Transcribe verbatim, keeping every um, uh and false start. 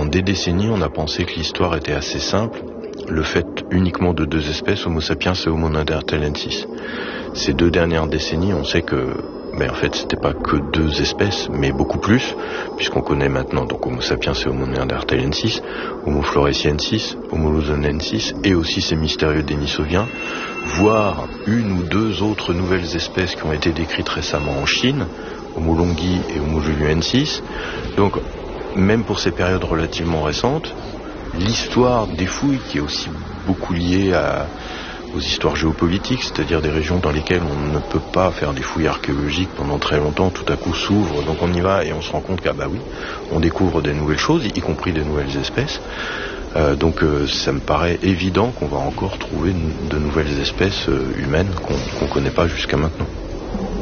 pendant des décennies, on a pensé que l'histoire était assez simple, le fait uniquement de deux espèces, Homo sapiens et Homo neanderthalensis. Ces deux dernières décennies, on sait que, ben en fait, c'était pas que deux espèces, mais beaucoup plus, puisqu'on connaît maintenant donc Homo sapiens et Homo neanderthalensis, Homo floresiensis, Homo luzonensis, et aussi ces mystérieux dénisoviens, voire une ou deux autres nouvelles espèces qui ont été décrites récemment en Chine, Homo longi et Homo juliensis. Donc, même pour ces périodes relativement récentes, l'histoire des fouilles, qui est aussi beaucoup liée à, aux histoires géopolitiques, c'est-à-dire des régions dans lesquelles on ne peut pas faire des fouilles archéologiques pendant très longtemps, tout à coup s'ouvre, donc on y va et on se rend compte qu'ah bah oui, on découvre des nouvelles choses, y compris des nouvelles espèces. Euh, donc euh, ça me paraît évident qu'on va encore trouver de nouvelles espèces euh, humaines qu'on qu'on connaît pas jusqu'à maintenant.